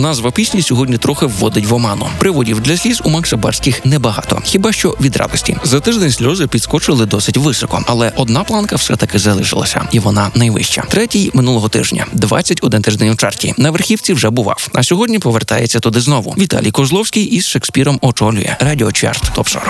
Назва пісні сьогодні трохи вводить в оману. Приводів для сліз у Макса Барських небагато, хіба що від радості. За тиждень сльози підскочили досить високо, але одна планка все-таки залишилася, і вона найвища. Третій минулого тижня, 21 тиждень у чарті. На верхівці вже бував, а сьогодні повертається туди знову. Віталій Козловський із Шекспіром очолює Радіо Чарт ТОП 40.